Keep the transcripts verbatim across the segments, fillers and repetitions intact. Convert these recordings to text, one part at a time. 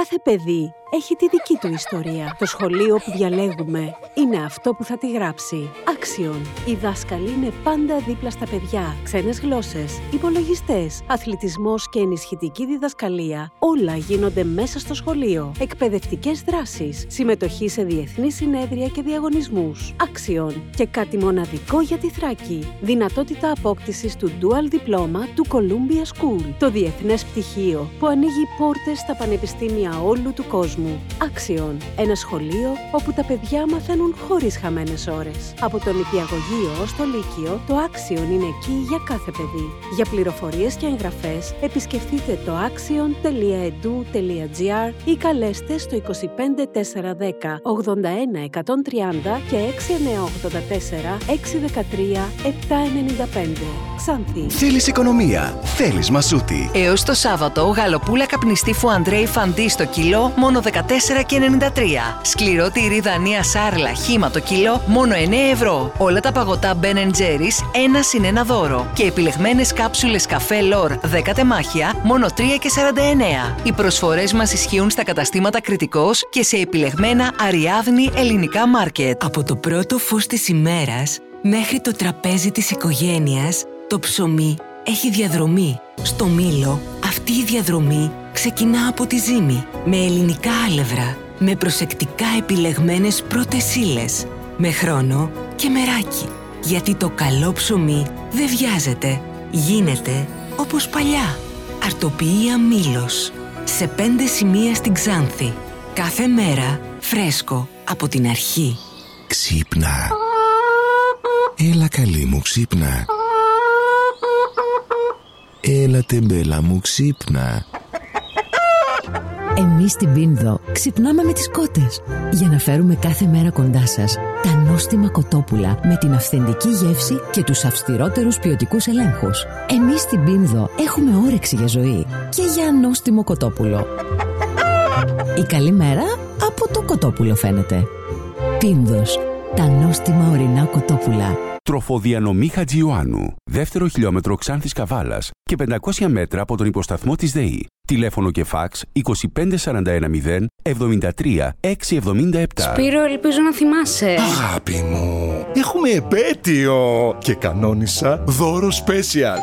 Κάθε παιδί έχει τη δική του ιστορία. Το σχολείο που διαλέγουμε είναι αυτό που θα τη γράψει. Άξιον. Οι δάσκαλοι είναι πάντα δίπλα στα παιδιά. Ξένες γλώσσες, υπολογιστές, αθλητισμός και ενισχυτική διδασκαλία. Όλα γίνονται μέσα στο σχολείο. Εκπαιδευτικές δράσεις, συμμετοχή σε διεθνείς συνέδρια και διαγωνισμούς. Άξιον. Και κάτι μοναδικό για τη Θράκη. Δυνατότητα απόκτησης του Dual Diploma του Columbia School. Το διεθνές πτυχίο που ανοίγει πόρτες στα πανεπιστήμια όλου του κόσμου. Άξιον. Ένα σχολείο όπου τα παιδιά μαθαίνουν χωρίς χαμένες ώρες. Από τον νηπιαγωγείο ως το λύκειο, το Άξιον είναι εκεί για κάθε παιδί. Για πληροφορίες και εγγραφές, επισκεφτείτε το axion τελεία e d u τελεία g r ή καλέστε στο είκοσι πέντε τετρακόσια δέκα ογδόντα ένα εκατόν τριάντα και έξι εννιά ογδόντα τέσσερα έξι δεκατρία επτά ενενήντα πέντε. Ξάνθη. Θέλεις οικονομία, θέλεις μασούτη. Έως το Σάββατο, γαλοπούλα καπνιστή Φουαντρέι Φαντί στο κιλό μόνο δεκατέσσερα και ενενήντα τρία. Σκληρό τυρί Δανία Σάρλα χύμα το κιλό μόνο εννέα ευρώ. Όλα τα παγωτά Ben and Jerry's ένα συν ένα δώρο. Και επιλεγμένες κάψουλες καφέ Λορ δέκα τεμάχια μόνο τρία και σαράντα εννέα. Οι προσφορές μας ισχύουν στα καταστήματα Κρητικός και σε επιλεγμένα Αριάδνη ελληνικά μάρκετ. Από το πρώτο φως της ημέρας μέχρι το τραπέζι της οικογένειας, το ψωμί έχει διαδρομή. Στο Μήλο αυτή η διαδρομή ξεκινά από τη ζύμη, με ελληνικά άλευρα, με προσεκτικά επιλεγμένες πρώτες ύλες, με χρόνο και μεράκι. Γιατί το καλό ψωμί δεν βιάζεται, γίνεται όπως παλιά. Αρτοποιία Μήλος, σε πέντε σημεία στην Ξάνθη. Κάθε μέρα φρέσκο από την αρχή. Ξύπνα. Έλα καλή μου, ξύπνα. Έλα τεμπέλα μου, ξύπνα. Εμείς στην Πίνδο ξυπνάμε με τις κότες για να φέρουμε κάθε μέρα κοντά σας τα νόστιμα κοτόπουλα με την αυθεντική γεύση και τους αυστηρότερους ποιοτικούς ελέγχους. Εμείς στην Πίνδο έχουμε όρεξη για ζωή και για νόστιμο κοτόπουλο. Η καλή μέρα από το κοτόπουλο φαίνεται. Πίνδος, τα νόστιμα ορεινά κοτόπουλα. Τροφοδιανομή Χατζιωάννου. Δεύτερο χιλιόμετρο Ξάνθης Καβάλας και πεντακόσια μέτρα από τον υποσταθμό της ΔΕΗ. Τηλέφωνο και φάξ είκοσι πέντε σαράντα ένα μηδέν εβδομήντα τρία έξι εβδομήντα επτά. Σπύρο, ελπίζω να θυμάσαι. Αγάπη μου, έχουμε επέτειο και κανόνισα δώρο special.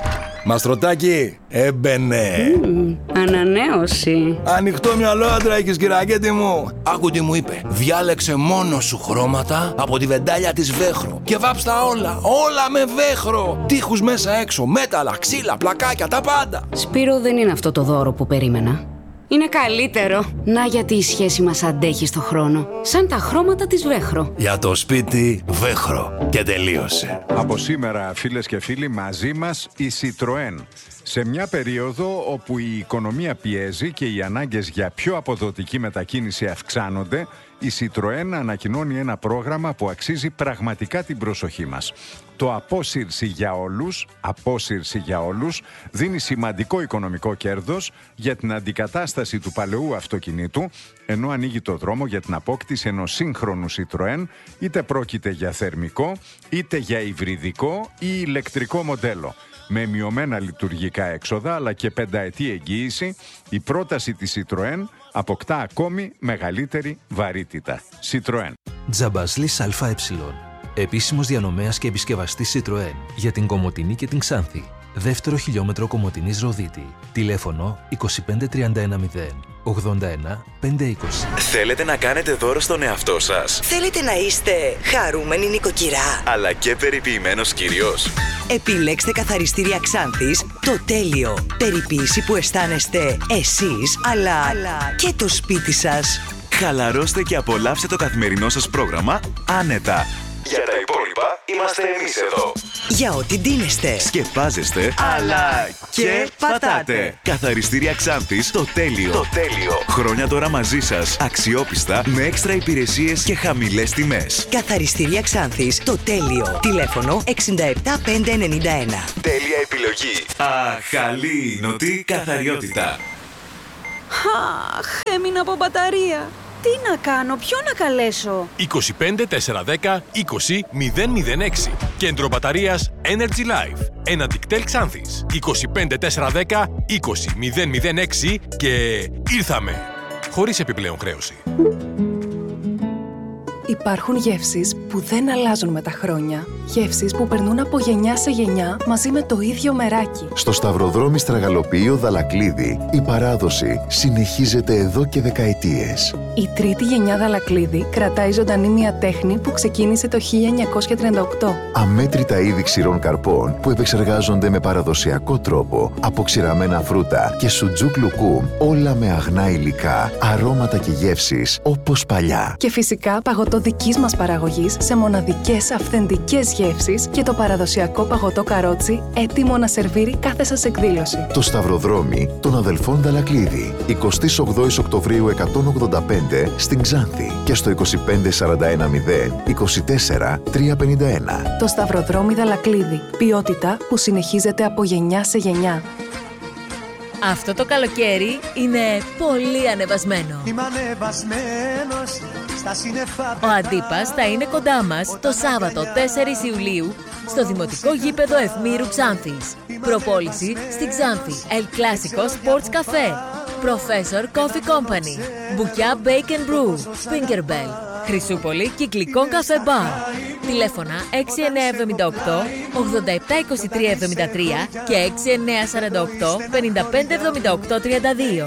Μαστρωτάκι, έμπαινε. Mm, ανανέωση. Ανοιχτό μυαλό άντρα έχεις, κυρακέτη μου. Άκου τι μου είπε. Διάλεξε μόνο σου χρώματα από τη βεντάλια της Βέχρο και βάψτα όλα, όλα με Βέχρο. Τείχους μέσα έξω, μέταλλα, ξύλα, πλακάκια, τα πάντα. Σπύρο, δεν είναι αυτό το δώρο που περίμενα. Είναι καλύτερο. Να γιατί η σχέση μας αντέχει στο χρόνο. Σαν τα χρώματα της Βέχρο. Για το σπίτι Βέχρο. Και τελείωσε. Από σήμερα, φίλες και φίλοι, μαζί μας η Citroën. Σε μια περίοδο όπου η οικονομία πιέζει και οι ανάγκες για πιο αποδοτική μετακίνηση αυξάνονται, η Citroën ανακοινώνει ένα πρόγραμμα που αξίζει πραγματικά την προσοχή μας. Το Απόσυρση για όλους, Απόσυρση για όλους δίνει σημαντικό οικονομικό κέρδος για την αντικατάσταση του παλαιού αυτοκινήτου, ενώ ανοίγει το δρόμο για την απόκτηση ενός σύγχρονου Citroën, είτε πρόκειται για θερμικό, είτε για υβριδικό ή ηλεκτρικό μοντέλο. Με μειωμένα λειτουργικά έξοδα αλλά και πενταετή εγγύηση, η πρόταση της Citroën αποκτά ακόμη μεγαλύτερη βαρύτητα. Citroën. Τζαμπασλής ΑΕ. Επίσημος διανομέας και επισκευαστής Citroën για την Κομοτηνή και την Ξάνθη. Δεύτερο χιλιόμετρο Κομοτηνής Ροδίτη. Τηλέφωνο είκοσι πέντε τριάντα ένα μηδέν ογδόντα ένα πεντακόσια είκοσι. Θέλετε να κάνετε δώρο στον εαυτό σας? Θέλετε να είστε χαρούμενη νοικοκυρά, αλλά και περιποιημένος κύριος? Επιλέξτε Καθαριστήρια Ξάνθης το τέλειο. Περιποίηση που αισθάνεστε εσείς, αλλά, αλλά και το σπίτι σας. Χαλαρώστε και απολαύστε το καθημερινό σας πρόγραμμα άνετα. Για τα υπόλοιπα είμαστε εμείς εδώ. Για ό,τι ντύνεστε, σκεπάζεστε, αλλά και πατάτε. Καθαριστήρια Ξάνθης, το τέλειο. Το τέλειο. Χρόνια τώρα μαζί σας, αξιόπιστα, με έξτρα υπηρεσίες και χαμηλές τιμές. Καθαριστήρια Ξάνθης, το τέλειο. Τηλέφωνο εξήντα επτά πεντακόσια ενενήντα ένα. Τέλεια επιλογή. Αχαλήνωτη καθαριότητα. Αχ, έμεινα από μπαταρία. Τι να κάνω, ποιον να καλέσω? είκοσι πέντε τετρακόσια δέκα είκοσι μηδέν μηδέν έξι. Κέντρο μπαταρίας Energy Life. Ένα Dictel Ξάνθης. είκοσι πέντε τετρακόσια δέκα είκοσι μηδέν μηδέν έξι και ήρθαμε. χωρίς επιπλέον χρέωση. Υπάρχουν γεύσεις που δεν αλλάζουν με τα χρόνια. Γεύσεις που περνούν από γενιά σε γενιά μαζί με το ίδιο μεράκι. Στο Σταυροδρόμι Στραγαλοποιείο Δαλακλίδη η παράδοση συνεχίζεται εδώ και δεκαετίες. Η τρίτη γενιά Δαλακλίδη κρατάει ζωντανή μια τέχνη που ξεκίνησε το χίλια εννιακόσια τριάντα οκτώ. Αμέτρητα είδη ξηρών καρπών που επεξεργάζονται με παραδοσιακό τρόπο από ξηραμένα φρούτα και σουτζούκ λουκούμ, όλα με αγνά υλικά, αρώματα και γεύσεις όπως παλιά. Και φυσικά παγωτό δικής μας παραγωγής σε μοναδικές αυθεντικές γεύσεις και το παραδοσιακό παγωτό καρότσι έτοιμο να σερβίρει κάθε σας εκδήλωση. Το Σταυροδρόμι των αδελφών Δαλακλίδη, εικοστή ογδόη Οκτωβρίου εκατόν ογδόντα πέντε στην Ξάνθη και στο είκοσι πέντε σαράντα ένα μηδέν είκοσι τέσσερα τριακόσια πενήντα ένα. Το Σταυροδρόμι Δαλακλίδη. Ποιότητα που συνεχίζεται από γενιά σε γενιά. Αυτό το καλοκαίρι είναι πολύ ανεβασμένο. Είμαι ανεβασμένος στα σύννεφα. Ο Αντίπας θα είναι κοντά μας το Σάββατο τέσσερις Ιουλίου στο Δημοτικό Γήπεδο Ευμήρου Ξάνθης. Προπόληση στη Ξάνθη El Clásico Sports Café, Professor Coffee Company, Μπουκιά Bake and Brew, Pinkerbell, Χρυσούπολη Κυκλικών Καφέ Μπαρ. Τηλέφωνα έξι εννιά εβδομήντα οκτώ ογδόντα επτά είκοσι τρία εβδομήντα τρία και έξι εννιά σαράντα οκτώ πενήντα πέντε εβδομήντα οκτώ τριάντα δύο.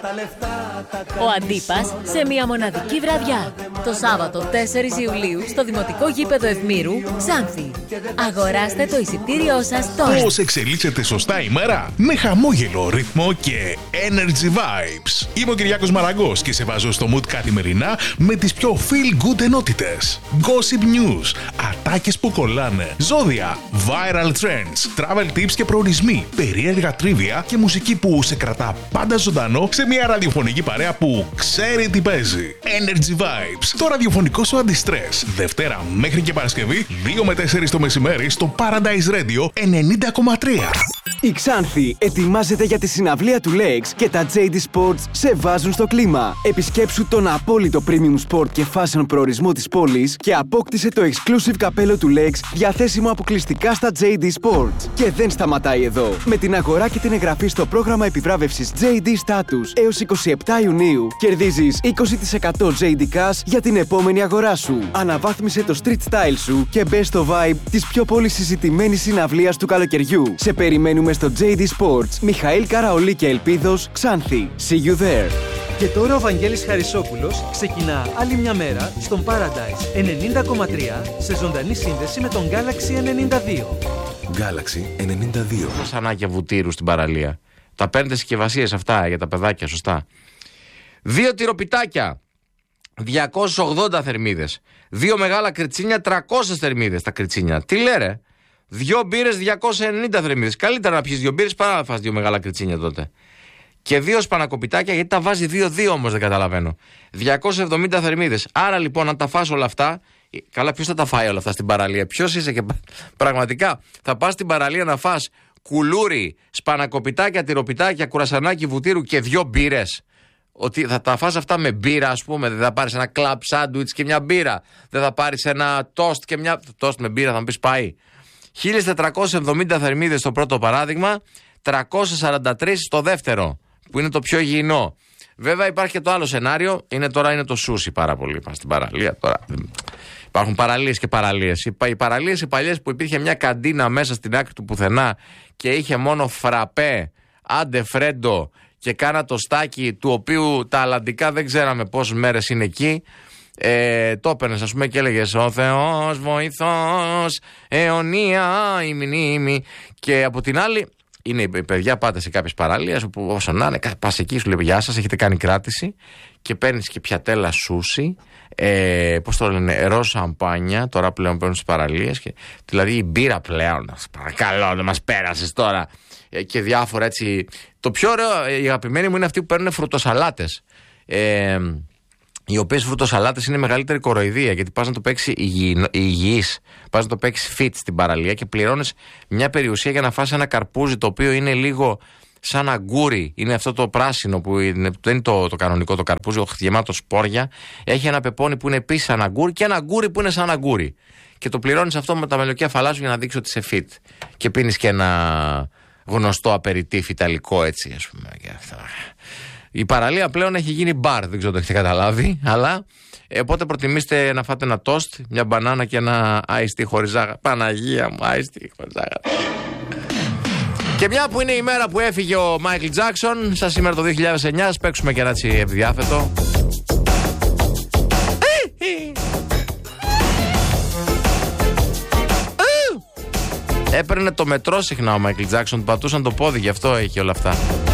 Ο Αντίπας σε μια μοναδική βραδιά. Το Σάββατο τέσσερις Ιουλίου στο Δημοτικό Γήπεδο Ευμήρου, Ξάνθη. Αγοράστε το εισιτήριό σας τώρα. Πώς εξελίσσεται σωστά η μέρα? Με χαμόγελο, ρυθμό και energy vibes. Είμαι ο Κυριάκος Μαραγκός και σε βάζω στο mood καθημερινά με τις πιο feel good ενότητες. Gossip news, ατάκες που κολλάνε, ζώδια, viral trends, travel tips και προορισμοί, περίεργα τρίβια και μουσική που σε κρατά πάντα ζωντανό σε μια ραδιοφωνική παρέα που ξέρει τι παίζει. Energy Vibes, το ραδιοφωνικό σου αντιστρες. Δευτέρα μέχρι και Παρασκευή, δύο με τέσσερις το μεσημέρι στο Paradise Radio ενενήντα κόμμα τρία. Η Ξάνθη ετοιμάζεται για τη συναυλία του Legs και τα τζέι ντι Sports σε βάζουν στο κλίμα. Επισκέψου τον απόλυτο premium sport και fashion προορισμό της πόλης και απόκτησε το exclusive καπέλο του Legs διαθέσιμο αποκλειστικά στα τζέι ντι Sports. Και δεν σταματάει εδώ. Με την αγορά και την εγγραφή στο πρόγραμμα επιβράβευσης τζέι ντι Status έως είκοσι επτά Ιουνίου κερδίζεις είκοσι τοις εκατό τζέι ντι Cash για την επόμενη αγορά σου. Αναβάθμισε το street style σου και μπες στο vibe της πιο πολύ συζητημένης συναυλίας του καλοκαιριού. Σε περιμένουμε στο τζέι ντι Sports, Μιχαήλ Καραολί και Ελπίδος, Ξάνθη. See you there. Και τώρα ο Βαγγέλης Χαρισόπουλος ξεκινά άλλη μια μέρα στον Paradise ενενήντα κόμμα τρία σε ζωντανή σύνδεση με τον Galaxy ενενήντα δύο. Galaxy ενενήντα δύο. Σανάκια βουτύρου στην παραλία. Τα παίρνετε συσκευασίες αυτά για τα παιδάκια, σωστά. Δύο τυροπιτάκια, διακόσιες ογδόντα θερμίδες. Δύο μεγάλα κριτσίνια, τριακόσιες θερμίδες τα κριτσίνια. Τι λέρε? Δύο μπύρες, διακόσιες ενενήντα θερμίδες. Καλύτερα να πιεις δύο μπύρες παρά να φας δύο μεγάλα κριτσίνια τότε. Και δύο σπανακοπιτάκια, γιατί τα βάζει δύο δύο όμως, δεν καταλαβαίνω. διακόσιες εβδομήντα θερμίδες. Άρα λοιπόν, αν τα φας όλα αυτά. Καλά, ποιος θα τα φάει όλα αυτά στην παραλία? Ποιος είσαι και πραγματικά θα πας στην παραλία να φας κουλούρι, σπανακοπιτάκια, τυροπιτάκια, κουρασανάκι βουτύρου και δύο μπύρες? Ότι θα τα φας αυτά με μπύρα, ας πούμε? Δεν θα πάρεις ένα κλαμπ σάντουιτς και μια μπύρα? Δεν θα πάρεις ένα τόστ και μια. Τόστ με μπύρα θα μου πεις πάει. χίλιες τετρακόσιες εβδομήντα θερμίδες στο πρώτο παράδειγμα, τριακόσιες σαράντα τρεις στο δεύτερο, που είναι το πιο υγιεινό. Βέβαια υπάρχει και το άλλο σενάριο, είναι τώρα είναι το σούσι πάρα πολύ στην παραλία. Τώρα υπάρχουν παραλίες και παραλίες. Οι παραλίες οι παλιές που υπήρχε μια καντίνα μέσα στην άκρη του πουθενά και είχε μόνο φραπέ, άντε φρέντο και κάνα το στάκι, του οποίου τα αλλαντικά δεν ξέραμε πόσες μέρες είναι εκεί. Ε, το έπαιρνες, ας πούμε, και έλεγες «Ο Θεός βοηθός, αιωνία η μνήμη». Και από την άλλη, είναι οι παιδιά πάτε σε κάποιες παραλίες όπου όσο να είναι, πας εκεί, σου λέει «Γεια σας, έχετε κάνει κράτηση» και παίρνεις και πιατέλα σούσι, ε, πώς το λένε, ροζ σαμπάνια, τώρα πλέον παίρνουν στις παραλίες. Και, δηλαδή η μπύρα πλέον, παρακαλώ, δεν μας πέρασες τώρα. Ε, και διάφορα έτσι. Το πιο ωραίο, οι αγαπημένοι μου είναι αυτοί που παίρνουν φρουτοσαλάτες. Ε, οι οποίες φρουτοσαλάτες είναι μεγαλύτερη κοροϊδία, γιατί πας να το παίξεις υγιής, πας να το παίξεις fit στην παραλία και πληρώνεις μια περιουσία για να φας ένα καρπούζι το οποίο είναι λίγο σαν αγκούρι. Είναι αυτό το πράσινο που είναι, δεν είναι το, το κανονικό το καρπούζι, γεμάτο σπόρια. Έχει ένα πεπόνι που είναι επίσης σαν αγκούρι και ένα αγκούρι που είναι σαν αγκούρι. Και το πληρώνεις αυτό με τα μελοκέφαλά σου για να δείξει ότι είσαι fit. Και πίνεις και ένα γνωστό απεριτίφ ιταλικό, έτσι, ας πούμε. Η παραλία πλέον έχει γίνει μπαρ, δεν ξέρω το έχετε καταλάβει, αλλά ε, οπότε προτιμήστε να φάτε ένα τόστ, μια μπανάνα και ένα άιστι χωρίς ζάχαρη. Παναγία μου, άιστι χωρίς ζάχαρη. Και μια που είναι η μέρα που έφυγε ο Μάικλ Τζάκσον, σαν σήμερα το δύο χιλιάδες εννιά, ας παίξουμε και ένα έτσι ευδιάθετο. Έπαιρνε το μετρό συχνά ο Μάικλ Τζάκσον, πατούσαν το πόδι, γι' αυτό έχει όλα αυτά.